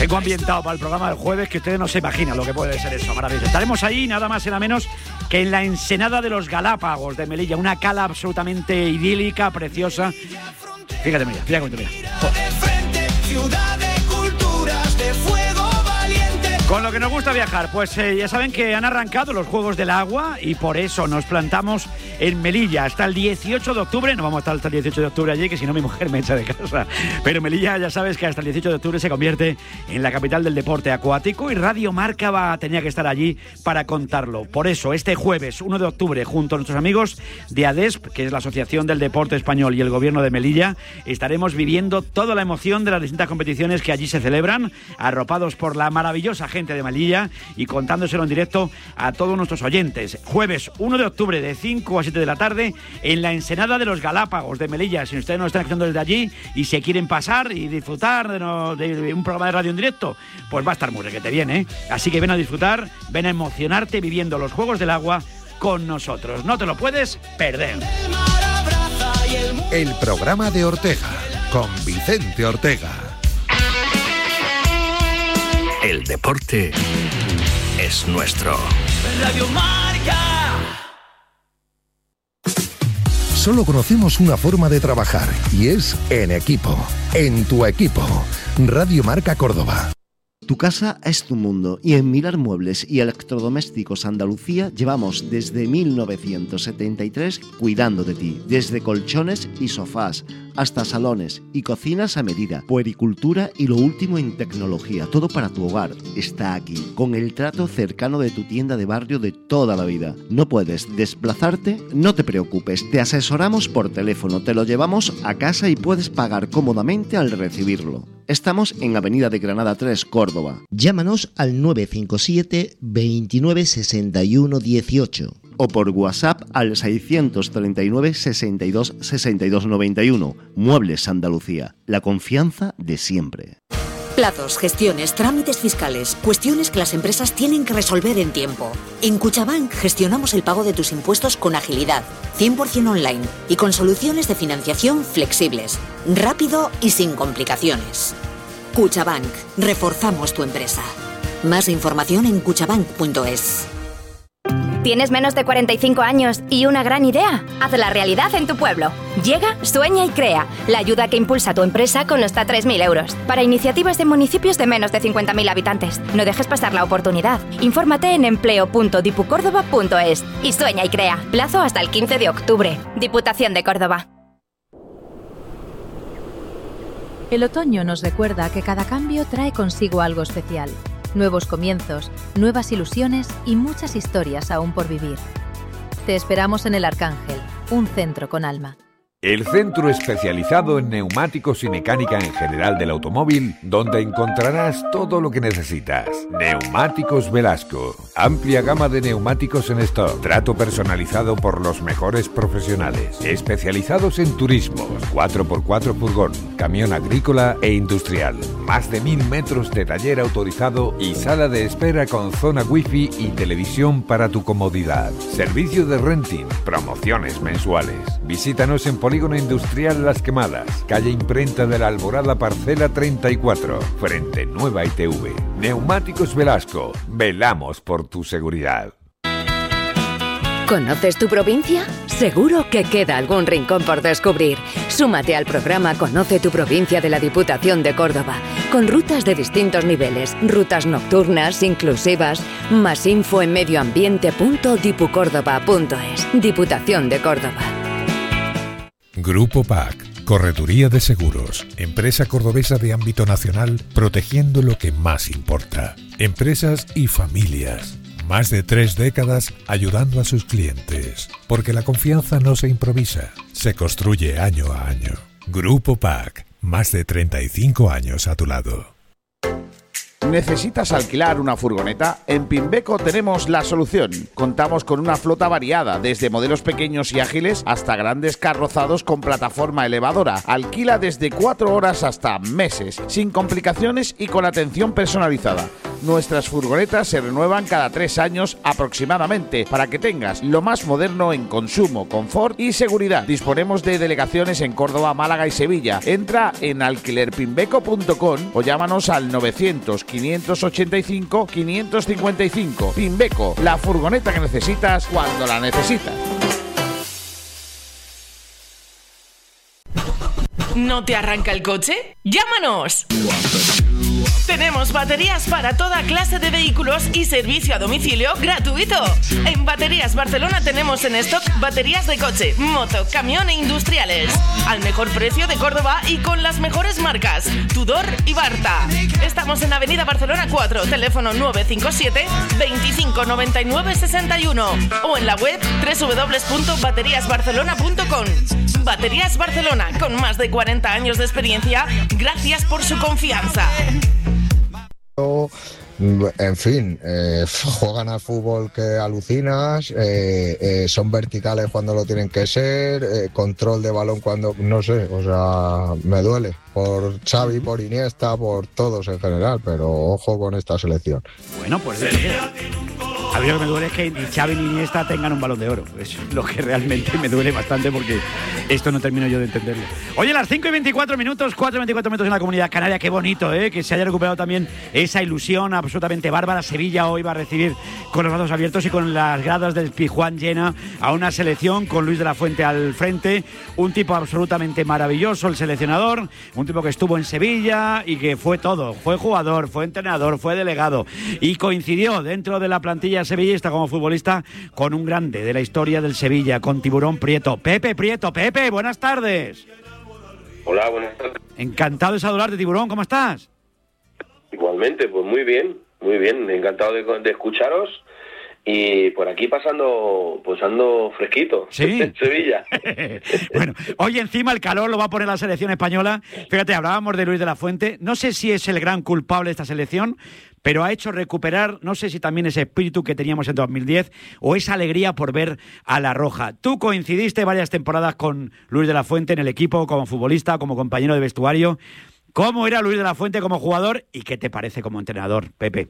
Tengo ambientado para el programa del jueves que ustedes no se imaginan lo que puede ser eso, maravilloso. Estaremos ahí nada más y nada menos que en la Ensenada de los Galápagos de Melilla, una cala absolutamente idílica, preciosa. Fíjate, mira. Con lo que nos gusta viajar, pues ya saben que han arrancado los Juegos del Agua y por eso nos plantamos en Melilla hasta el 18 de octubre. No vamos a estar hasta el 18 de octubre allí, que si no mi mujer me echa de casa. Pero Melilla ya sabes que hasta el 18 de octubre se convierte en la capital del deporte acuático y Radio Marca tenía que estar allí para contarlo. Por eso, este jueves 1 de octubre, junto a nuestros amigos de ADESP, que es la Asociación del Deporte Español, y el Gobierno de Melilla, estaremos viviendo toda la emoción de las distintas competiciones que allí se celebran, arropados por la maravillosa gente de Melilla y contándoselo en directo a todos nuestros oyentes. Jueves 1 de octubre de 5 a 7 de la tarde en la Ensenada de los Galápagos de Melilla. Si ustedes nos están escuchando desde allí y se quieren pasar y disfrutar de un programa de radio en directo, pues va a estar muy requete bien, ¿eh? Así que ven a disfrutar, ven a emocionarte viviendo los Juegos del Agua con nosotros. No te lo puedes perder. El programa de Ortega con Vicente Ortega. El deporte es nuestro. Radio Marca. Solo conocemos una forma de trabajar y es en equipo. En tu equipo. Radio Marca Córdoba. Tu casa es tu mundo y en Mirar Muebles y Electrodomésticos Andalucía llevamos desde 1973 cuidando de ti, desde colchones y sofás hasta salones y cocinas a medida, puericultura y lo último en tecnología, todo para tu hogar está aquí, con el trato cercano de tu tienda de barrio de toda la vida. ¿No puedes desplazarte? No te preocupes, te asesoramos por teléfono, te lo llevamos a casa y puedes pagar cómodamente al recibirlo. Estamos en Avenida de Granada 3, Córdoba. Llámanos al 957 29 61 18 o por WhatsApp al 639 62 62 91. Muebles Andalucía, la confianza de siempre. Plazos, gestiones, trámites fiscales, cuestiones que las empresas tienen que resolver en tiempo. En Cuchabank gestionamos el pago de tus impuestos con agilidad, 100% online y con soluciones de financiación flexibles, rápido y sin complicaciones. Cuchabank, reforzamos tu empresa. Más información en cuchabank.es. ¿Tienes menos de 45 años y una gran idea? Hazla realidad en tu pueblo. Llega, sueña y crea. La ayuda que impulsa tu empresa con hasta 3.000 euros. Para iniciativas de municipios de menos de 50.000 habitantes. No dejes pasar la oportunidad. Infórmate en empleo.dipucórdoba.es y sueña y crea. Plazo hasta el 15 de octubre. Diputación de Córdoba. El otoño nos recuerda que cada cambio trae consigo algo especial. Nuevos comienzos, nuevas ilusiones y muchas historias aún por vivir. Te esperamos en El Arcángel, un centro con alma. El centro especializado en neumáticos y mecánica en general del automóvil, donde encontrarás todo lo que necesitas. Neumáticos Velasco. Amplia gama de neumáticos en stock. Trato personalizado por los mejores profesionales. Especializados en turismos, 4x4 furgón, camión agrícola e industrial. Más de 1.000 metros de taller autorizado y sala de espera con zona wifi y televisión para tu comodidad. Servicio de renting, promociones mensuales. Visítanos en Polígono Industrial Las Quemadas, calle Imprenta de la Alborada, parcela 34, frente Nueva ITV. Neumáticos Velasco, velamos por tu seguridad. ¿Conoces tu provincia? Seguro que queda algún rincón por descubrir. Súmate al programa Conoce tu provincia de la Diputación de Córdoba, con rutas de distintos niveles, rutas nocturnas, inclusivas. Más info en medioambiente.dipucórdoba.es. Diputación de Córdoba. Grupo PAC, Correduría de Seguros, empresa cordobesa de ámbito nacional, protegiendo lo que más importa. Empresas y familias. Más de 3 décadas ayudando a sus clientes. Porque la confianza no se improvisa, se construye año a año. Grupo PAC, más de 35 años a tu lado. ¿Necesitas alquilar una furgoneta? En Pimbeco tenemos la solución. Contamos con una flota variada, desde modelos pequeños y ágiles hasta grandes carrozados con plataforma elevadora. Alquila desde 4 horas hasta meses, sin complicaciones y con atención personalizada. Nuestras furgonetas se renuevan cada 3 años aproximadamente para que tengas lo más moderno en consumo, confort y seguridad. Disponemos de delegaciones en Córdoba, Málaga y Sevilla. Entra en alquilerpimbeco.com o llámanos al 900 585 555. Pimbeco, la furgoneta que necesitas cuando la necesitas. ¿No te arranca el coche? ¡Llámanos! Tenemos baterías para toda clase de vehículos y servicio a domicilio gratuito. En Baterías Barcelona tenemos en stock baterías de coche, moto, camión e industriales. Al mejor precio de Córdoba y con las mejores marcas, Tudor y Barta. Estamos en Avenida Barcelona 4, teléfono 957 25 99 61 o en la web www.bateriasbarcelona.com. Baterías Barcelona, con más de 40 años de experiencia, gracias por su confianza. En fin, juegan al fútbol que alucinas, son verticales cuando lo tienen que ser, control de balón cuando, no sé, o sea, me duele por Xavi, por Iniesta, por todos en general, pero ojo con esta selección. Bueno, pues a mí lo que me duele es que ni Xavi ni Iniesta tengan un Balón de Oro. Es lo que realmente me duele bastante, porque esto no termino yo de entenderlo. Oye, las 5:24 minutos, 4:24 minutos en la Comunidad Canaria. Qué bonito, que se haya recuperado también esa ilusión absolutamente bárbara. Sevilla hoy va a recibir con los brazos abiertos y con las gradas del Pizjuán llena a una selección con Luis de la Fuente al frente. Un tipo absolutamente maravilloso, el seleccionador. Un tipo que estuvo en Sevilla y que fue todo. Fue jugador, fue entrenador, fue delegado. Y coincidió dentro de la plantilla sevillista como futbolista con un grande de la historia del Sevilla, con Tiburón Prieto. Pepe Prieto. Pepe, buenas tardes. Hola, buenas tardes. Encantado de saludarte, Tiburón, ¿cómo estás? Igualmente, pues muy bien, encantado de escucharos. Y por aquí pasando, pues ando fresquito. Sí. En Sevilla. Bueno, hoy encima el calor lo va a poner la selección española. Fíjate, hablábamos de Luis de la Fuente. No sé si es el gran culpable de esta selección, pero ha hecho recuperar, no sé si también ese espíritu que teníamos en 2010 o esa alegría por ver a la Roja. Tú coincidiste varias temporadas con Luis de la Fuente en el equipo, como futbolista, como compañero de vestuario. ¿Cómo era Luis de la Fuente como jugador y qué te parece como entrenador, Pepe?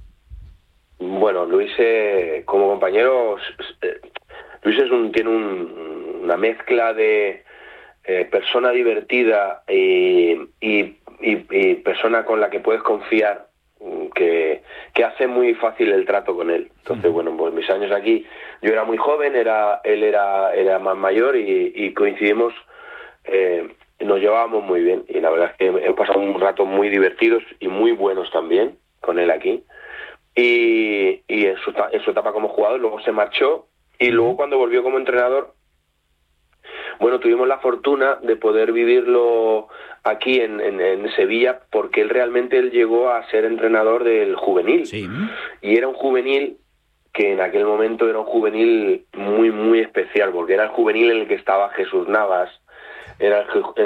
Bueno, Luis como compañero, Luis tiene una mezcla de persona divertida y persona con la que puedes confiar, que hace muy fácil el trato con él. Entonces, bueno, pues mis años aquí, yo era muy joven, él era más mayor y coincidimos, nos llevábamos muy bien y la verdad es que hemos pasado un rato muy divertidos y muy buenos también con él aquí. Y en su etapa como jugador, luego se marchó y luego cuando volvió como entrenador, bueno, tuvimos la fortuna de poder vivirlo aquí en Sevilla, porque él llegó a ser entrenador del juvenil. Sí. Y era un juvenil que en aquel momento era un juvenil muy, muy especial, porque era el juvenil en el que estaba Jesús Navas, era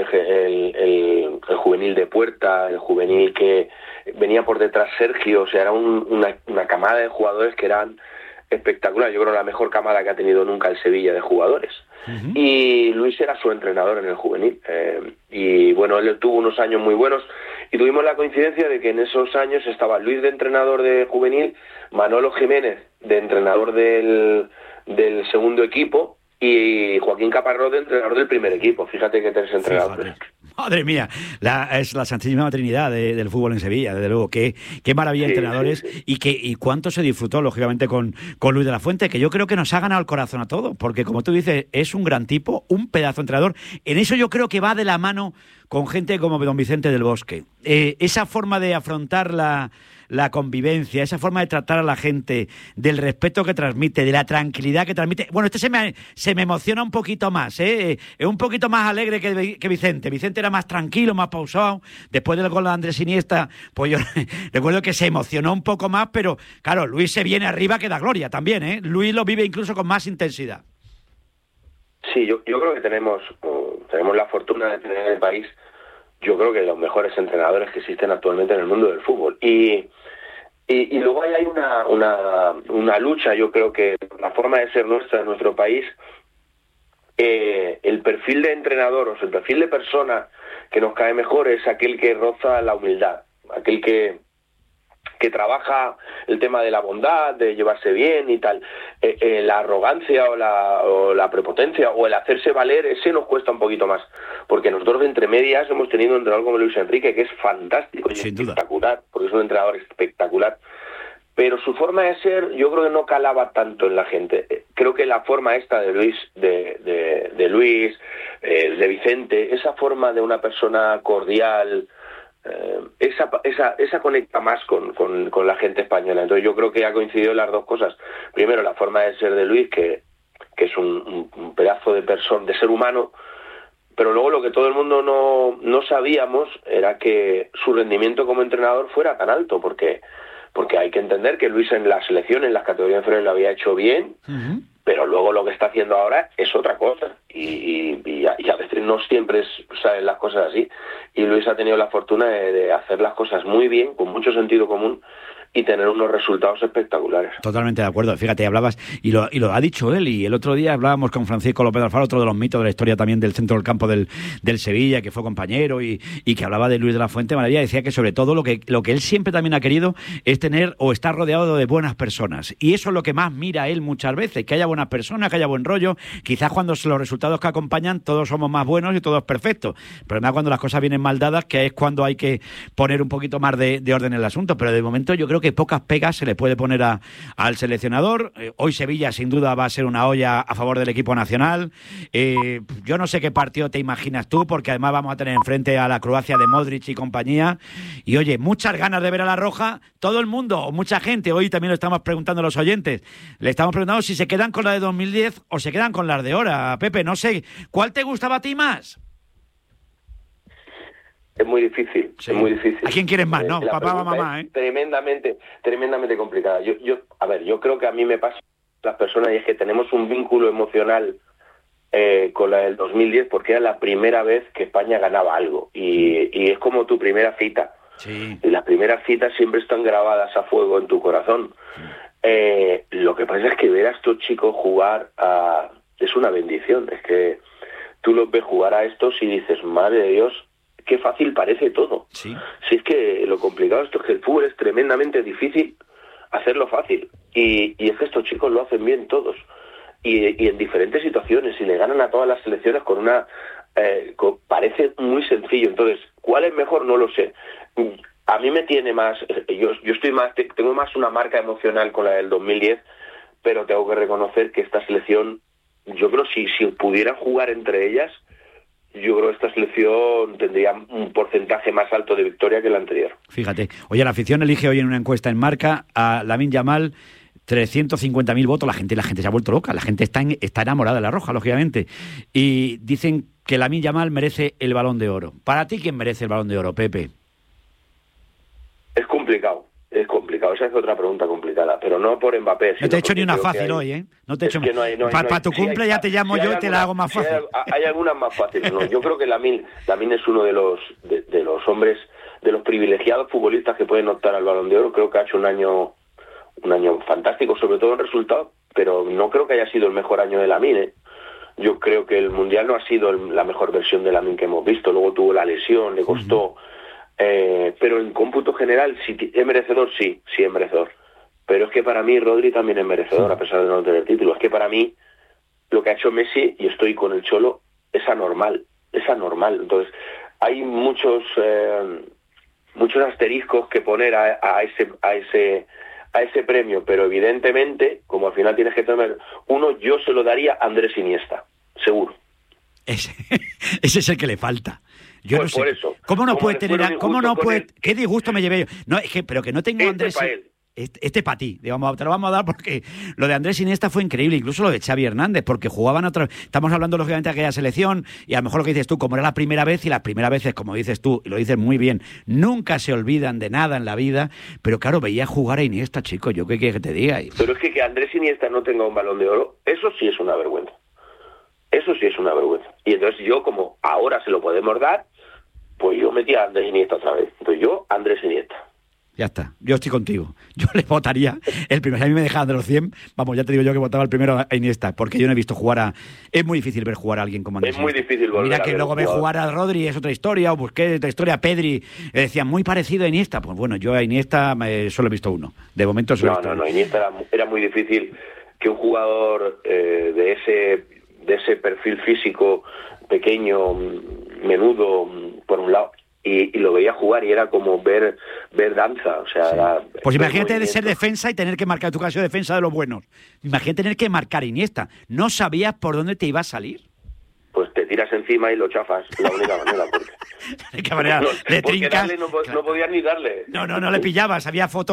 el juvenil de Puerta, el juvenil que venía por detrás Sergio, o sea, era una camada de jugadores que eran espectaculares. Yo creo la mejor camada que ha tenido nunca el Sevilla de jugadores. Uh-huh. Y Luis era su entrenador en el juvenil. Y bueno, él tuvo unos años muy buenos y tuvimos la coincidencia de que en esos años estaba Luis de entrenador de juvenil, Manolo Jiménez de entrenador del segundo equipo y Joaquín Caparrós de entrenador del primer equipo. Fíjate que 3 entrenadores. Madre mía, es la Santísima Trinidad del fútbol en Sevilla, desde luego. Qué maravilla de entrenadores. Sí. Y cuánto se disfrutó, lógicamente, con Luis de la Fuente, que yo creo que nos ha ganado el corazón a todos, porque como tú dices, es un gran tipo, un pedazo de entrenador. En eso yo creo que va de la mano con gente como don Vicente del Bosque. Esa forma de afrontar la convivencia, esa forma de tratar a la gente, del respeto que transmite, de la tranquilidad que transmite. Bueno, se me emociona un poquito más, es un poquito más alegre que Vicente. Vicente era más tranquilo, más pausado. Después del gol de Andrés Iniesta, pues yo recuerdo que se emocionó un poco más, pero claro, Luis se viene arriba que da gloria también, Luis lo vive incluso con más intensidad. Sí, yo creo que tenemos la fortuna de tener en el país, yo creo que los mejores entrenadores que existen actualmente en el mundo del fútbol. Y luego hay una lucha, yo creo que la forma de ser nuestra en nuestro país, el perfil de entrenador, o sea, el perfil de persona que nos cae mejor es aquel que roza la humildad, aquel que que trabaja el tema de la bondad, de llevarse bien y tal. La arrogancia o la prepotencia o el hacerse valer, ese nos cuesta un poquito más, porque nosotros entre medias hemos tenido un entrenador como Luis Enrique, que es fantástico y espectacular, porque es un entrenador espectacular, pero su forma de ser yo creo que no calaba tanto en la gente. Creo que la forma esta de Luis, de Luis, de Vicente, esa forma de una persona cordial, esa conecta más con la gente española. Entonces yo creo que ha coincidido las dos cosas. Primero, la forma de ser de Luis, que es un pedazo de persona, de ser humano, pero luego lo que todo el mundo no sabíamos era que su rendimiento como entrenador fuera tan alto, porque hay que entender que Luis en la selección, en las categorías inferiores, lo había hecho bien, pero luego lo que está haciendo ahora es otra cosa, y a veces no siempre salen las cosas así, y Luis ha tenido la fortuna de hacer las cosas muy bien, con mucho sentido común, y tener unos resultados espectaculares. Totalmente de acuerdo. Fíjate, hablabas, y lo ha dicho él, y el otro día hablábamos con Francisco López Alfaro, otro de los mitos de la historia también del centro del campo del Sevilla, que fue compañero, y que hablaba de Luis de la Fuente Maravilla. Decía que sobre todo lo que él siempre también ha querido es tener o estar rodeado de buenas personas, y eso es lo que más mira él muchas veces, que haya buenas personas, que haya buen rollo. Quizás cuando los resultados que acompañan todos somos más buenos y todo es perfecto, pero además cuando las cosas vienen mal dadas, que es cuando hay que poner un poquito más de orden en el asunto. Pero de momento yo creo que pocas pegas se le puede poner al seleccionador. Hoy Sevilla sin duda va a ser una olla a favor del equipo nacional. Yo no sé qué partido te imaginas tú, porque además vamos a tener enfrente a la Croacia de Modric y compañía, y oye, muchas ganas de ver a la Roja. Todo el mundo, o mucha gente, hoy también lo estamos preguntando a los oyentes, le estamos preguntando si se quedan con la de 2010 o se quedan con las de ahora. Pepe, no sé, ¿cuál te gustaba a ti más? Es muy difícil, sí. Es muy difícil. ¿A quién quieres más, no? Papá o mamá, Tremendamente complicada. Yo creo que a mí me pasa las personas, y es que tenemos un vínculo emocional con la del 2010, porque era la primera vez que España ganaba algo, y es como tu primera cita. Sí. Y las primeras citas siempre están grabadas a fuego en tu corazón. Lo que pasa es que ver a estos chicos jugar es una bendición. Es que tú los ves jugar a estos y dices, madre de Dios, qué fácil parece todo. Sí. Si es que lo complicado esto es que el fútbol es tremendamente difícil hacerlo fácil, y es que estos chicos lo hacen bien todos, y en diferentes situaciones, y le ganan a todas las selecciones con una parece muy sencillo. Entonces, ¿cuál es mejor? No lo sé. A mí me tiene más, yo estoy más, tengo más una marca emocional con la del 2010, pero tengo que reconocer que esta selección, yo creo si pudieran jugar entre ellas, yo creo que esta selección tendría un porcentaje más alto de victoria que la anterior. Fíjate. Oye, la afición elige hoy en una encuesta en Marca a Lamine Yamal, 350.000 votos. La gente se ha vuelto loca. La gente está enamorada de la Roja, lógicamente. Y dicen que Lamine Yamal merece el Balón de Oro. ¿Para ti quién merece el Balón de Oro, Pepe? Es complicado. Esa es otra pregunta complicada, pero no por Mbappé. No te he hecho ni una fácil hoy, ¿eh? No te he hecho. Para tu cumple ya te llamo yo y te la hago más fácil. Hay algunas más fáciles. No, yo creo que Lamine es uno de los hombres, de los privilegiados futbolistas que pueden optar al Balón de Oro. Creo que ha hecho un año fantástico, sobre todo en resultados, pero no creo que haya sido el mejor año de Lamine. Yo creo que el Mundial no ha sido la mejor versión de Lamine que hemos visto. Luego tuvo la lesión, le costó. Pero en cómputo general, si es merecedor, sí es merecedor. Pero es que para mí Rodri también es merecedor, a pesar de no tener título. Es que para mí lo que ha hecho Messi, y estoy con el Cholo, es anormal. Entonces hay muchos asteriscos que poner a ese premio, pero evidentemente, como al final tienes que tener uno, yo se lo daría a Andrés Iniesta, seguro. Ese es el que le falta. Yo pues no sé. Por eso. ¿Cómo no puede tener? ¿Cómo no puede? ¿Qué disgusto me llevé yo? No, es que, pero que no tengo Andrés. Este para ti, te lo vamos a dar, porque lo de Andrés Iniesta fue increíble, incluso lo de Xavi Hernández, porque jugaban estamos hablando lógicamente de aquella selección, y a lo mejor lo que dices tú, como era la primera vez, y las primeras veces, como dices tú, y lo dices muy bien, nunca se olvidan de nada en la vida, pero claro, veía jugar a Iniesta, chico, yo qué quieres que te diga. Pero es que Andrés Iniesta no tenga un Balón de Oro, eso sí es una vergüenza. Y entonces yo, como ahora se lo podemos dar, pues yo metí a Andrés Iniesta otra vez. Entonces yo, Andrés Iniesta. Ya está, yo estoy contigo. Yo le votaría el primero. Si a mí me dejaban de los 100, vamos, ya te digo yo que votaba el primero a Iniesta, porque yo no he visto jugar a... Es muy difícil ver jugar a alguien como Andrés. Es muy difícil volver Mira a que ver luego ve jugar a Rodri, es otra historia, o Busquets, otra historia, Pedri, decían muy parecido a Iniesta. Pues bueno, yo a Iniesta solo he visto uno. De momento solo he visto uno. Iniesta era muy difícil que un jugador de ese perfil físico pequeño, menudo, por un lado, y lo veía jugar y era como ver danza, o sea... Sí. Pues imagínate de ser defensa y tener que marcar, tu caso defensa de los buenos. Imagínate tener que marcar Iniesta. ¿No sabías por dónde te iba a salir? Pues te tiras encima y lo chafas, la única manera. Porque... ¿De qué manera? Le trincas... No podías ni darle. No le pillabas, había fotos